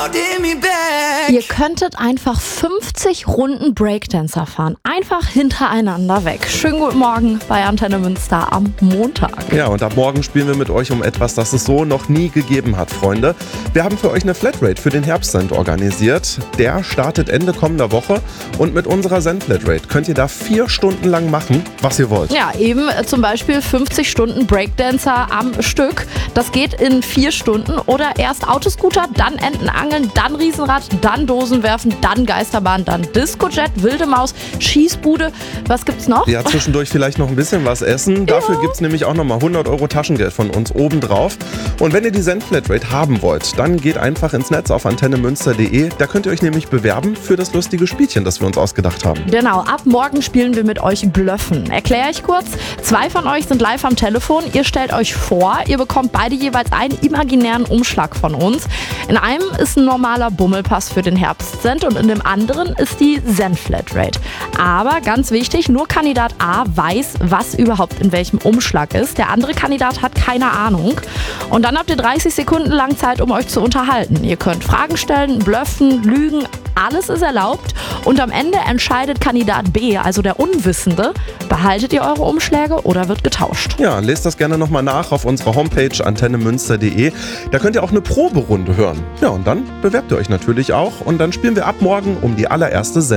Ihr könntet einfach 50 Runden Breakdancer fahren. Einfach hintereinander weg. Schönen guten Morgen bei Antenne Münster am Montag. Ja, und ab morgen spielen wir mit euch um etwas, das es so noch nie gegeben hat, Freunde. Wir haben für euch eine Flatrate für den Herbstsend organisiert. Der startet Ende kommender Woche. Und mit unserer Send-Flatrate könnt ihr da 4 Stunden lang machen, was ihr wollt. Ja, eben zum Beispiel 50 Stunden Breakdancer am Stück. Das geht in 4 Stunden. Oder erst Autoscooter, dann Entenangeln, dann Riesenrad, dann Dosenwerfen, dann Geisterbahn, dann Discojet, Wilde Maus, Schießbude. Was gibt's noch? Ja, zwischendurch vielleicht noch ein bisschen was essen. Dafür gibt's nämlich auch nochmal 100 € Taschengeld von uns obendrauf. Und wenn ihr die Send-Flatrate haben wollt, dann geht einfach ins Netz auf antennemünster.de. Da könnt ihr euch nämlich bewerben für das lustige Spielchen, das wir uns ausgedacht haben. Genau, ab morgen spielen wir mit euch Blöffen. Erkläre ich kurz. 2 von euch sind live am Telefon. Ihr stellt euch vor, ihr bekommt beide jeweils einen imaginären Umschlag von uns. In einem ist ein normaler Bummelpass für den Herbstsend und in dem anderen ist die Send-Flatrate. Aber ganz wichtig, nur Kandidat A weiß, was überhaupt in welchem Umschlag ist. Der andere Kandidat hat keine Ahnung. Und dann habt ihr 30 Sekunden lang Zeit, um euch zu unterhalten. Ihr könnt Fragen stellen, bluffen, lügen, alles ist erlaubt. Und am Ende entscheidet Kandidat B, also der Unwissende, behaltet ihr eure Umschläge oder wird getauscht. Ja, lest das gerne nochmal nach auf unserer Homepage antennemünster.de. Da könnt ihr auch eine Proberunde hören. Ja, und dann bewerbt ihr euch natürlich auch. Und dann spielen wir ab morgen um die allererste Sendung.